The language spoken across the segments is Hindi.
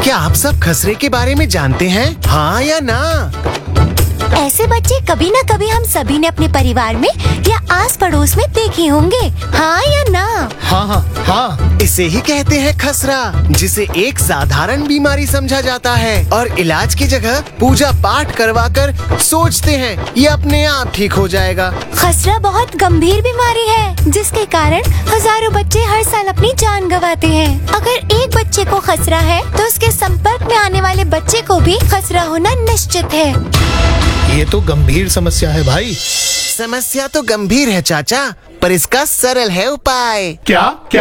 क्या आप सब खसरे के बारे में जानते हैं? हाँ या ना? ऐसे बच्चे कभी न कभी हम सभी ने अपने परिवार में या आस पड़ोस में देखे होंगे। हाँ या ना? हाँ, इसे ही कहते हैं खसरा, जिसे एक साधारण बीमारी समझा जाता है और इलाज की जगह पूजा पाठ करवाकर सोचते हैं ये अपने आप ठीक हो जाएगा। खसरा बहुत गंभीर बीमारी है जिसके कारण हजारों बच्चे हर साल अपनी जान गंवाते हैं। अगर एक बच्चे को खसरा है तो उसके संपर्क में आने वाले बच्चे को भी खसरा होना निश्चित है। ये तो गंभीर समस्या है भाई। समस्या तो गंभीर है चाचा, पर इसका सरल है उपाय। क्या?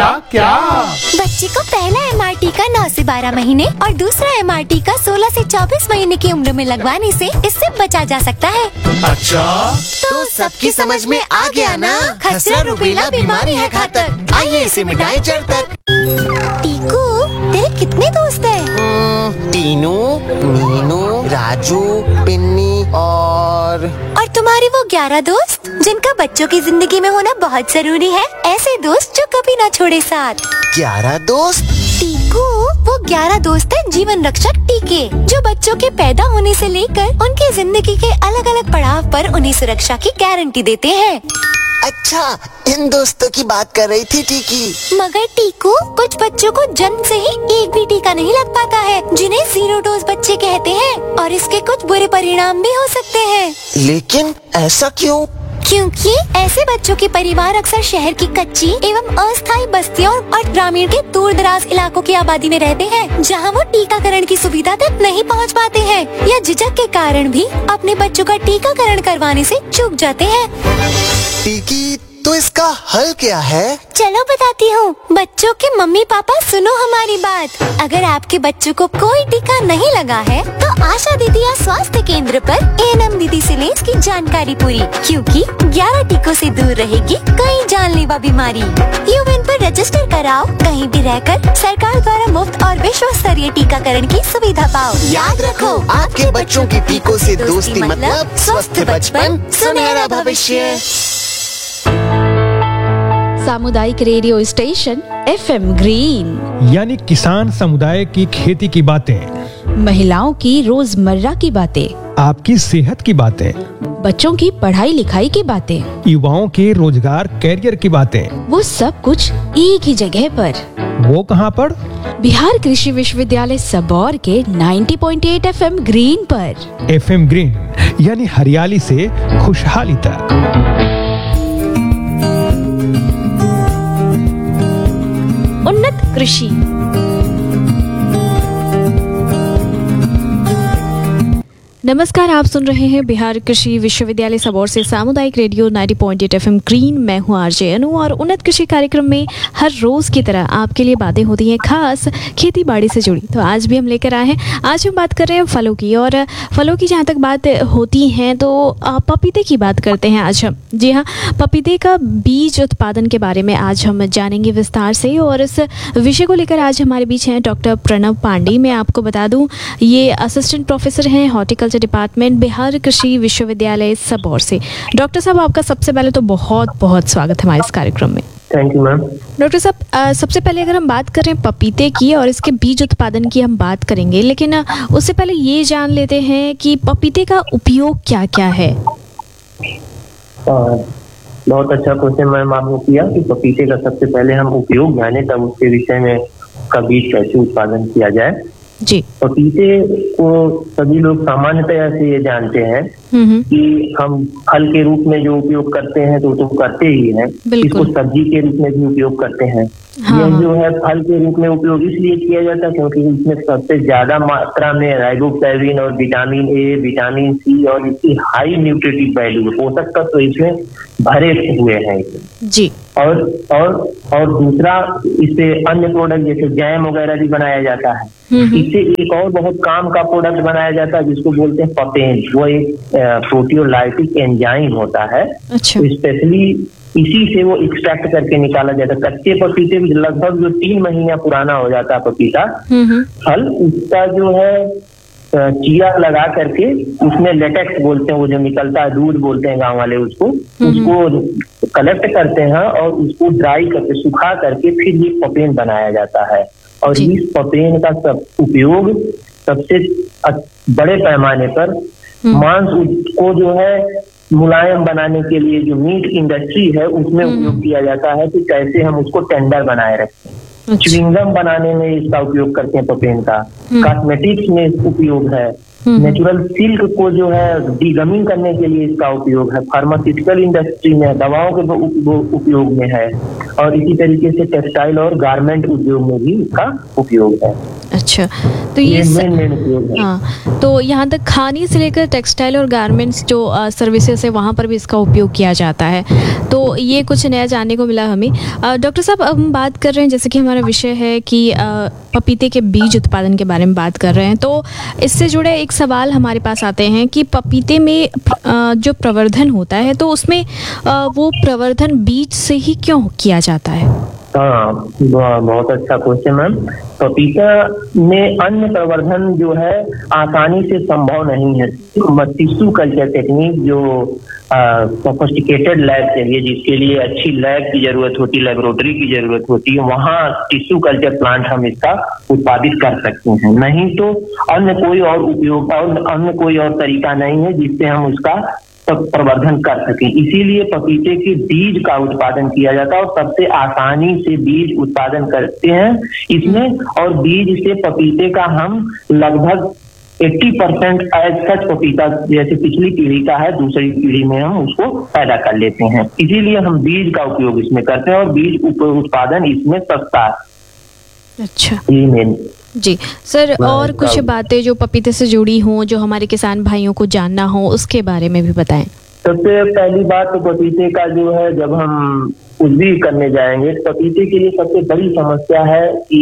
बच्चे को पहला MR टीका 9 से 12 महीने और दूसरा MR टीका 16 से 24 महीने की उम्र में लगवाने से इससे बचा जा सकता है। अच्छा, तो सबकी समझ में आ गया ना? खसरा रुबेला बीमारी है घातक, आइए इसे मिटाएं जड़ तक। टीकू, तेरे कितने दोस्त हैं? टीनू, मीनू, राजू, पिन्नी और तुम्हारी वो 11 दोस्त जिनका बच्चों की जिंदगी में होना बहुत जरूरी है। ऐसे दोस्त जो कभी ना छोड़े साथ। 11 दोस्त? टीकू, वो 11 दोस्त हैं जीवन रक्षक टीके, जो बच्चों के पैदा होने से लेकर उनकी जिंदगी के अलग अलग पड़ाव पर उन्हें सुरक्षा की गारंटी देते हैं। अच्छा, इन दोस्तों की बात कर रही थी टीकी। मगर टीकू, कुछ बच्चों को जन्म से ही एक भी टीका नहीं लग पाता है, जिन्हें 0 डोज बच्चे कहते हैं, और इसके कुछ बुरे परिणाम भी हो सकते हैं। लेकिन ऐसा क्यों? क्योंकि ऐसे बच्चों के परिवार अक्सर शहर की कच्ची एवं अस्थायी बस्तियों और ग्रामीण के दूर दराज इलाकों की आबादी में रहते हैं, जहां वो टीकाकरण की सुविधा तक नहीं पहुंच पाते हैं या झिझक के कारण भी अपने बच्चों का टीकाकरण करवाने से चूक जाते हैं। टीकी, तो इसका हल क्या है? चलो बताती हूँ। बच्चों के मम्मी पापा सुनो हमारी बात। अगर आपके बच्चों को कोई टीका नहीं लगा है तो आशा दीदी या स्वास्थ्य केंद्र पर ANM दीदी से लें इसकी जानकारी पूरी, क्योंकि 11 टीकों से दूर रहेगी कई जानलेवा बीमारी। यूएन पर रजिस्टर कराओ, कहीं भी रहकर सरकार द्वारा मुफ्त और विश्व स्तरीय टीकाकरण की सुविधा पाओ। याद रखो, आपके बच्चों की टीकों से दोस्ती मतलब स्वस्थ बचपन, सुनहरा भविष्य। सामुदायिक रेडियो स्टेशन FM ग्रीन, यानी किसान समुदाय की खेती की बातें, महिलाओं की रोजमर्रा की बातें, आपकी सेहत की बातें, बच्चों की पढ़ाई लिखाई की बातें, युवाओं के रोजगार कैरियर की बातें, वो सब कुछ एक ही जगह पर। वो कहाँ पर? बिहार कृषि विश्वविद्यालय सबौर के 90.8 FM ग्रीन पर। FM ग्रीन यानी हरियाली से खुशहाली तक। उन्नत कृषि। नमस्कार, आप सुन रहे हैं बिहार कृषि विश्वविद्यालय सबौर से सामुदायिक रेडियो 90.8 FM ग्रीन। मैं हूं RJ अनु और उन्नत कृषि कार्यक्रम में हर रोज की तरह आपके लिए बातें होती हैं खास खेती बाड़ी से जुड़ी। तो आज भी हम लेकर आए हैं। आज हम बात कर रहे हैं फलों की, और फलों की जहां तक बात होती है तो पपीते की बात करते हैं आज हम। जी हाँ, पपीते का बीज उत्पादन के बारे में आज हम जानेंगे विस्तार से, और इस विषय को लेकर आज हमारे बीच हैं डॉक्टर प्रणव पांडे। मैं आपको बता दूँ, ये असिस्टेंट प्रोफेसर हैं हॉर्टिकल्चर डिपार्टमेंट, बिहार कृषि विश्वविद्यालय सबौर से। डॉक्टर साहब, आपका सबसे पहले तो बहुत बहुत स्वागत है हमारे इस कार्यक्रम में। Thank you ma'am. डॉक्टर साहब, सबसे पहले अगर हम बात करें पपीते की और इसके बीज उत्पादन की हम बात करेंगे, लेकिन उससे पहले ये जान लेते हैं कि पपीते का उपयोग क्या क्या है। बहुत अच्छा क्वेश्चन मैम आपने किया कि पपीते का सबसे पहले हम उपयोग जाने, तब उसके विषय में का बीज कैसे उत्पादन किया जाए। जी, पपीते को सभी लोग सामान्यतया से ये जानते हैं कि हम फल के रूप में जो उपयोग करते हैं तो करते ही हैं, इसको सब्जी के रूप में भी उपयोग करते हैं। यह जो है फल के रूप में उपयोग इसलिए किया जाता है क्योंकि इसमें सबसे ज्यादा मात्रा में राइबोफ्लेविन और विटामिन ए, विटामिन सी और इसकी हाई न्यूट्रिटिव वैल्यू, पोषक तत्व इसमें भरे हुए हैं जी। और दूसरा, इससे अन्य प्रोडक्ट जैसे जैम वगैरह भी बनाया जाता है। इससे एक और बहुत काम का प्रोडक्ट बनाया जाता है जिसको बोलते हैं पपेन, वो एक प्रोटियोलाइटिक एंजाइम होता है। अच्छा। स्पेशली इसी से वो एक्सट्रैक्ट करके निकाला जाता है। कच्चे पपीते में लगभग जो 3 महीना पुराना हो जाता है पपीता फल, उसका जो है चीरा लगा करके उसमें लेटेक्स बोलते हैं, वो जो निकलता है दूध बोलते हैं गांव वाले उसको कलेक्ट करते हैं और उसको ड्राई करके सुखा करके फिर ये पपेन बनाया जाता है। और इस पपेन का सब उपयोग सबसे बड़े पैमाने पर मांस को जो है मुलायम बनाने के लिए जो मीट इंडस्ट्री है उसमें उपयोग किया जाता है कि कैसे हम उसको टेंडर बनाए रखें। च्युइंगम बनाने में इसका उपयोग करते हैं पपेन का, कॉस्मेटिक्स में उपयोग है, नेचुरल सिल्क को जो है डीगमिंग करने के लिए इसका उपयोग है, फार्मास्यूटिकल इंडस्ट्री में दवाओं के उपयोग में है, और इसी तरीके से टेक्सटाइल और गारमेंट उद्योग में भी इसका उपयोग है। अच्छा, तो ये मेन उपयोग है। हाँ, तो यहाँ तक खाने से लेकर टेक्सटाइल और गारमेंट्स जो सर्विसेज है वहाँ पर भी इसका उपयोग किया जाता है। तो ये कुछ नया जानने को मिला हमें। डॉक्टर साहब, अब हम बात कर रहे हैं, जैसे कि हमारा विषय है कि पपीते के बीज उत्पादन के बारे में बात कर रहे हैं, तो इससे जुड़े एक सवाल हमारे पास आते हैं कि पपीते में जो प्रवर्धन होता है तो उसमें वो प्रवर्धन बीज से ही क्यों किया जाता है? हाँ, बहुत अच्छा क्वेश्चन मैम। पपीता में अन्य प्रवर्धन जो है आसानी से संभव नहीं है। टिश्यू कल्चर टेक्निक जो सोफिस्टिकेटेड लैब चाहिए, जिसके लिए अच्छी लैब की जरूरत होती है, लेबोरेटरी की जरूरत होती है, वहाँ टिश्यू कल्चर प्लांट हम इसका उत्पादित कर सकते हैं। नहीं तो अन्य कोई और उपयोग और अन्य कोई और तरीका नहीं है जिससे हम उसका प्रवर्धन कर सकें। इसीलिए पपीते के बीज का उत्पादन किया जाता है और सबसे आसानी से बीज उत्पादन करते हैं इसमें, और बीज से पपीते का हम लगभग 80% एज सच पपीता जैसे पिछली पीढ़ी का है दूसरी पीढ़ी में हम उसको पैदा कर लेते हैं। इसीलिए हम बीज का उपयोग इसमें करते हैं और बीज उत्पादन इसमें सस्ता है। अच्छा, ये मेन जी सर, और कुछ बातें जो पपीते से जुड़ी हों जो हमारे किसान भाइयों को जानना हो उसके बारे में भी बताएं। सबसे पहली बात तो पपीते का जो है, जब हम कुछ भी करने जाएंगे, पपीते के लिए सबसे बड़ी समस्या है कि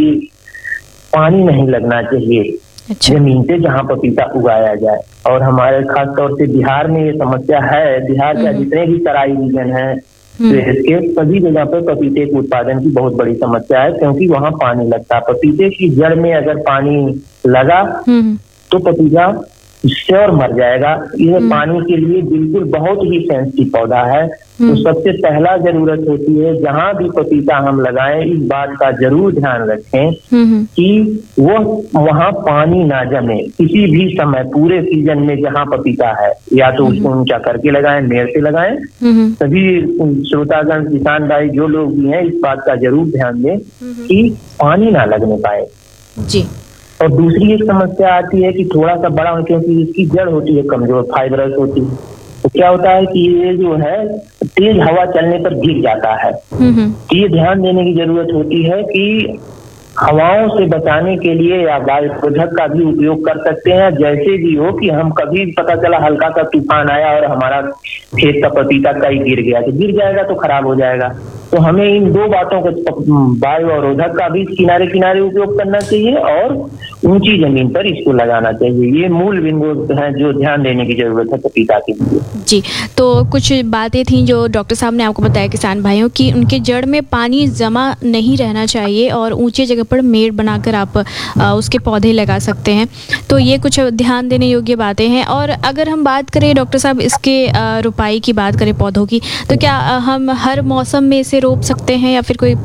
पानी नहीं लगना चाहिए। अच्छा। जमीन पे जहाँ पपीता उगाया जाए, और हमारे खास तौर से बिहार में ये समस्या है। बिहार का जितने भी तराई रीजन है इसके सभी जगह पर पपीते के उत्पादन की बहुत बड़ी समस्या है, क्योंकि वहाँ पानी लगता है। पपीते की जड़ में अगर पानी लगा तो पपीता श्योर मर जाएगा। ये पानी के लिए बिल्कुल बहुत ही सेंसिटिव पौधा है। तो सबसे पहला जरूरत होती है, जहाँ भी पपीता हम लगाएं इस बात का जरूर ध्यान रखें कि वो वहाँ पानी ना जमे किसी भी समय, पूरे सीजन में जहाँ पपीता है, या तो उसको ऊंचा करके लगाएं, मेड़ से लगाएं। सभी श्रोतागण किसान भाई जो लोग भी हैं इस बात का जरूर ध्यान दें कि पानी ना लगने पाए जी। और दूसरी एक समस्या आती है कि थोड़ा सा बड़ा, क्योंकि इसकी जड़ होती है कमजोर, फाइबरस होती है, तो क्या होता है कि ये जो है तेज हवा चलने पर गिर जाता है। तो ये ध्यान देने की जरूरत होती है कि हवाओं से बचाने के लिए या वायुरोधक का भी उपयोग कर सकते हैं। जैसे भी हो कि हम कभी पता चला हल्का सा तूफान आया और हमारा खेत का पपीता कहीं गिर गया, तो गिर जाएगा तो खराब हो जाएगा। तो हमें इन दो बातों को, वायु और रोधक का भी किनारे किनारे उपयोग करना चाहिए और ऊंची जमीन पर इसको लगाना चाहिए। ये मूल बिंदु है जो ध्यान देने की जरूरत है पपीता के लिए। जी, तो कुछ बातें थी जो डॉक्टर साहब ने आपको बताया किसान भाइयों की, उनके जड़ में पानी जमा नहीं रहना चाहिए और ऊंचे जगह पर मेड़ बनाकर आप उसके पौधे लगा सकते हैं। तो ये कुछ ध्यान देने योग्य बातें हैं। और अगर हम बात करें डॉक्टर साहब इसके रोपाई की बात करें पौधों की, तो क्या हम हर मौसम में इसे रोप सकते हैं या फिर कोई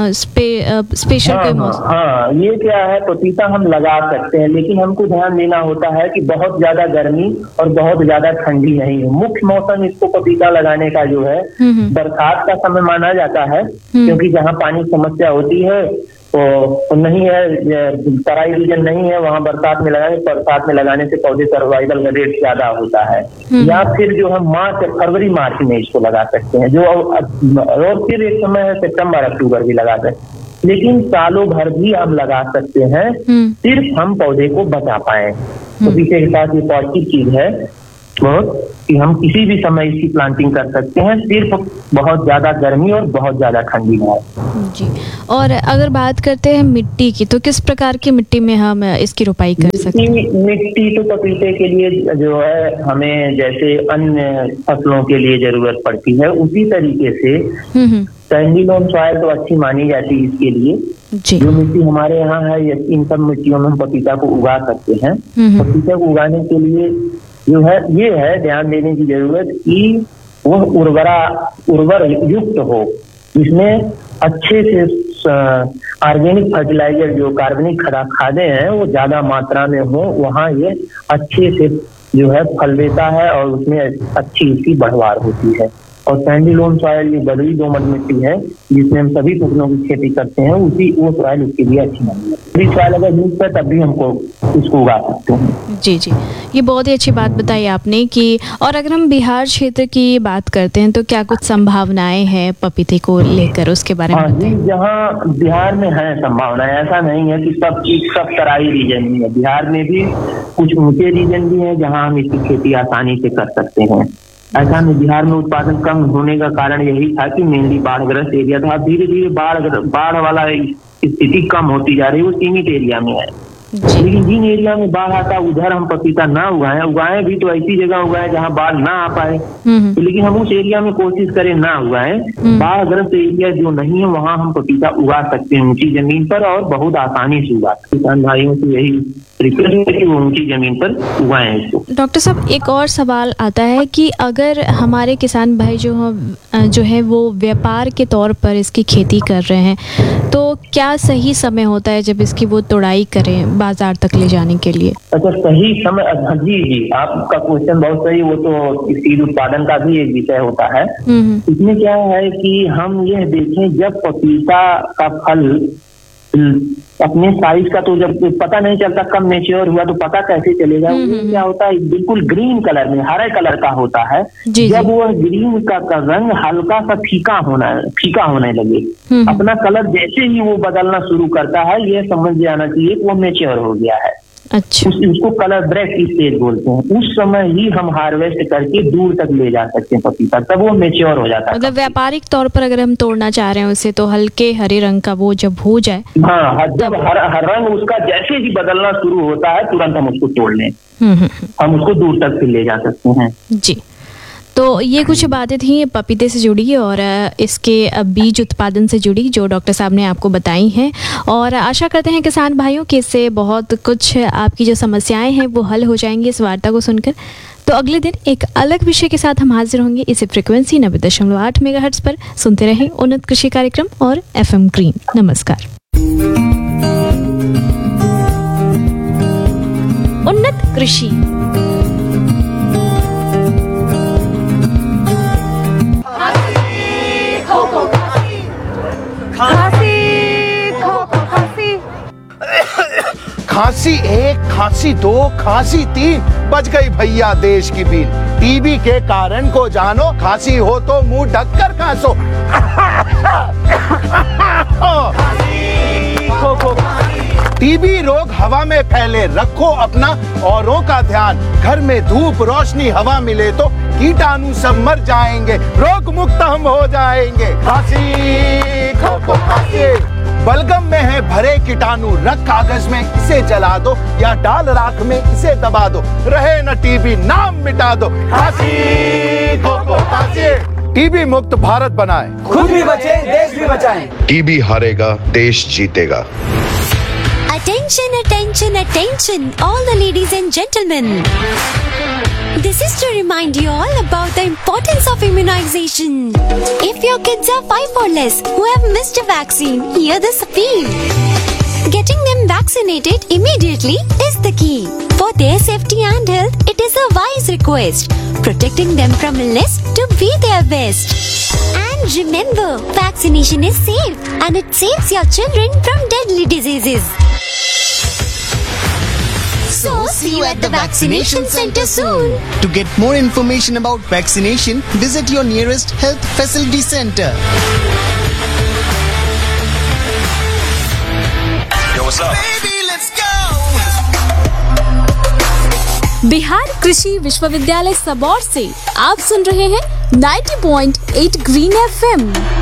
स्पेशल कोई मौसम? हाँ, ये क्या है, पपीता हम लगा सकते हैं, लेकिन हमको ध्यान देना होता है कि बहुत ज्यादा गर्मी और बहुत ज्यादा ठंडी नहीं है। मुख्य मौसम इसको पपीता लगाने का जो है बरसात का समय माना जाता है, क्योंकि जहाँ पानी समस्या होती है तो नहीं है, तराई रीजन नहीं है, वहाँ बरसात में लगाने, बरसात में लगाने से पौधे सर्वाइवल रेट ज्यादा होता है। या फिर जो हम फरवरी मार्च में इसको लगा सकते हैं, जो और फिर एक समय है सितंबर अक्टूबर भी लगा सकते हैं। लेकिन सालों भर भी हम लगा सकते हैं, सिर्फ हम पौधे को बचा पाए। तो पीछे के साथ ये पॉजिटिव चीज है बहुत कि हम किसी भी समय इसकी प्लांटिंग कर सकते हैं, सिर्फ बहुत ज्यादा गर्मी और बहुत ज्यादा ठंडी में। जी, और अगर बात करते हैं मिट्टी की, तो किस प्रकार की मिट्टी में हम इसकी रोपाई कर सकते हैं? मिट्टी तो पपीते के लिए जो है हमें जैसे अन्य फसलों के लिए जरूरत पड़ती है, उसी तरीके से सैंडी लोन सॉइल तो अच्छी मानी जाती है इसके लिए। जो मिट्टी हमारे यहाँ है, इन सब मिट्टियों में हम पपीता को उगा सकते हैं। पपीता को उगाने के लिए जो है ये है ध्यान देने की जरूरत कि वह उर्वर युक्त हो, जिसमें अच्छे से ऑर्गेनिक फर्टिलाइजर जो कार्बनिक खादें हैं वो ज्यादा मात्रा में हो, वहाँ ये अच्छे से जो है फल देता है और उसमें अच्छी इसकी बढ़वार होती है। और सैंडी लोन सॉइल, ये बलुई दोमट मिट्टी है जिसमें हम सभी फसलों की खेती करते हैं, वो सॉइल उसके लिए अच्छी नहीं है। सॉइल अगर यूज कर तब भी हमको इसको उगा सकते हैं। जी जी, ये बहुत ही अच्छी बात बताई आपने कि और अगर हम बिहार क्षेत्र की बात करते हैं तो क्या कुछ संभावनाएं हैं पपीते को लेकर, उसके बारे में बताइए। जहाँ बिहार में है संभावनाएं, ऐसा नहीं है कि सब तराई रीजन में है। बिहार में भी कुछ ऊंचे रीजन भी है जहाँ हम इसकी खेती आसानी से कर सकते हैं। ऐसा में बिहार में उत्पादन कम होने का कारण यही था कि मेनली बाढ़ग्रस्त एरिया था। धीरे धीरे बाढ़ वाला स्थिति कम होती जा रही है, वो सीमित एरिया में है। लेकिन जिन एरिया में बाढ़ आता उधर हम पपीता ना उगाएं भी तो ऐसी जगह उगाएं जहाँ बाढ़ ना आ पाए। तो लेकिन हम उस एरिया में कोशिश करें ना उगाएं। बाढ़ग्रस्त एरिया जो नहीं है वहाँ हम पपीता उगा सकते हैं ऊंची जमीन पर, और बहुत आसानी से उगा सकते हैं। किसान भाइयों से यही रिक्वेस्ट है कि वो ऊंची जमीन पर उगाएं इसको। डॉक्टर साहब, एक और सवाल आता है कि अगर हमारे किसान भाई जो है वो व्यापार के तौर पर इसकी खेती कर रहे हैं तो क्या सही समय होता है जब इसकी वो तोड़ाई करें बाजार तक ले जाने के लिए? अच्छा, सही समय, जी आपका क्वेश्चन बहुत सही। वो तो सीड उत्पादन का भी एक विषय होता है। इसमें क्या है कि हम यह देखें, जब पपीता का फल अपने साइज का तो जब पता नहीं चलता, कब मैच्योर हुआ तो पता कैसे चलेगा? क्या होता है, बिल्कुल ग्रीन कलर में, हरे कलर का होता है। जब वह ग्रीन का रंग हल्का सा फीका होने लगे, अपना कलर जैसे ही वो बदलना शुरू करता है, ये समझ जाना चाहिए कि वो मैच्योर हो गया है। अच्छा, उसको कलर ब्रेक स्टेज बोलते हैं। उस समय ही हम हार्वेस्ट करके दूर तक ले जा सकते हैं पपीता, तब वो मैच्योर हो जाता है। मतलब व्यापारिक तौर पर अगर हम तोड़ना चाह रहे हैं उसे, तो हल्के हरे रंग का वो जब हो जाए, हाँ, जब हर रंग उसका जैसे ही बदलना शुरू होता है तुरंत हम उसको तोड़ लें, हम उसको दूर तक फिर ले जा सकते हैं। जी, तो ये कुछ बातें थी पपीते से जुड़ी और इसके बीज उत्पादन से जुड़ी जो डॉक्टर साहब ने आपको बताई हैं, और आशा करते हैं किसान भाइयों कि इससे बहुत कुछ आपकी जो समस्याएं हैं वो हल हो जाएंगी इस वार्ता को सुनकर। तो अगले दिन एक अलग विषय के साथ हम हाजिर होंगे इसी फ्रीक्वेंसी 90.8 मेगाहर्ट्ज पर। सुनते रहें उन्नत कृषि कार्यक्रम और FM ग्रीन। नमस्कार। उन्नत कृषि खांसी 1, खांसी 2, खांसी 3, बच गई भैया देश की बीन। टीबी के कारण को जानो, खांसी हो तो मुंह ढककर खांसो। टीबी रोग हवा में फैले, रखो अपना औरों का ध्यान। घर में धूप रोशनी हवा मिले तो कीटाणु सब मर जाएंगे, रोग मुक्त हम हो जाएंगे। खांसी खो खांसी, बलगम में है भरे कीटाणु, रख कागज में इसे जला दो या डाल राख में इसे दबा दो, रहे न टीबी नाम मिटा दो। खांसी खो खांसी, टीबी मुक्त भारत बनाए, खुद भी बचे देश भी बचाएं। टीबी हारेगा देश जीतेगा। Attention, attention, attention, all the ladies and gentlemen. This is to remind you all about the importance of immunization. If your kids are 5 or less who have missed a vaccine, hear this appeal. Getting them vaccinated immediately is the key. For their safety and health, it is a wise request. Protecting them from illness to be their best. And remember, vaccination is safe and it saves your children from deadly diseases. So, see you at the vaccination center soon. To get more information about vaccination, visit your nearest health facility center. Yo, what's up? Baby, let's go. Bihar कृषि विश्वविद्यालय सबौर से आप सुन रहे हैं 90.8 ग्रीन FM।